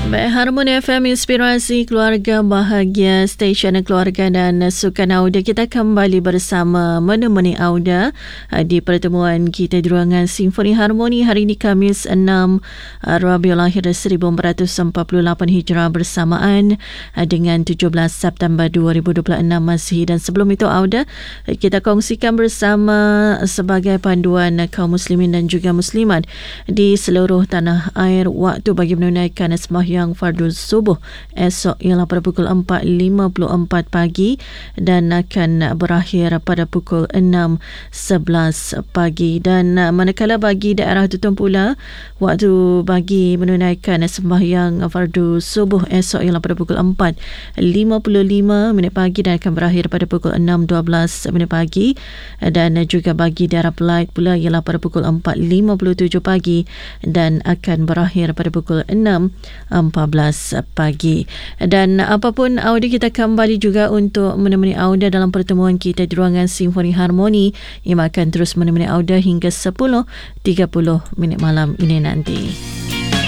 Baik, Harmoni FM, inspirasi keluarga bahagia, stesen keluarga dan sukan Auda. Kita kembali bersama menemani Auda di pertemuan kita di ruangan Simfoni Harmoni hari ini Khamis 6 Rabiul Akhir 1448 Hijrah bersamaan dengan 17 September 2026 Masihi. Dan sebelum itu Auda, kita kongsikan bersama sebagai panduan kaum muslimin dan juga muslimat di seluruh tanah air waktu bagi menunaikan sembahyang fardu subuh esok ialah pada pukul 4.54 pagi dan akan berakhir pada pukul 6.11 pagi. Dan manakala bagi daerah Tutun pula, waktu bagi menunaikan sembahyang fardu subuh esok ialah pada pukul 4.55 pagi dan akan berakhir pada pukul 6.12 pagi. Dan juga bagi daerah Perlis pula ialah pada pukul 4.57 pagi dan akan berakhir pada pukul 6.14 pagi. Dan apapun Auda, kita kembali juga untuk menemani Auda dalam pertemuan kita di ruangan Simfoni Harmoni yang akan terus menemani Auda hingga 10.30 malam ini nanti.